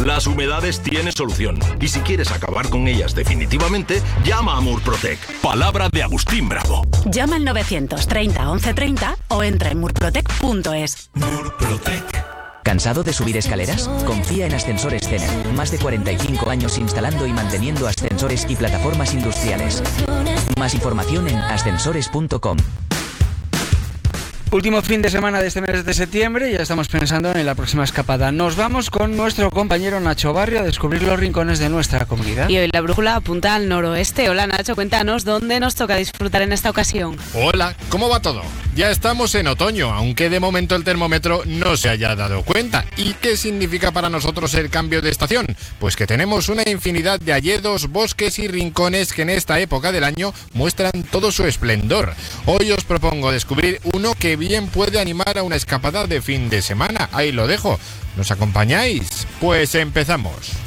Las humedades tienen solución. Y si quieres acabar con ellas definitivamente, llama a Murprotec. Palabra de Agustín Bravo. Llama al 930 1130 o entra en murprotec.es. Murprotec. ¿Cansado de subir escaleras? Confía en Ascensores Cener. Más de 45 años instalando y manteniendo ascensores y plataformas industriales. Más información en ascensores.com. Último fin de semana de este mes de septiembre, ya estamos pensando en la próxima escapada. Nos vamos con nuestro compañero Nacho Barrio a descubrir los rincones de nuestra comunidad. Y hoy la brújula apunta al noroeste. Hola Nacho, cuéntanos dónde nos toca disfrutar en esta ocasión. Hola, ¿cómo va todo? Ya estamos en otoño, aunque de momento el termómetro no se haya dado cuenta. ¿Y qué significa para nosotros el cambio de estación? Pues que tenemos una infinidad de hayedos, bosques y rincones que en esta época del año muestran todo su esplendor. Hoy os propongo descubrir uno que bien puede animar a una escapada de fin de semana. Ahí lo dejo. ¿Nos acompañáis? Pues empezamos.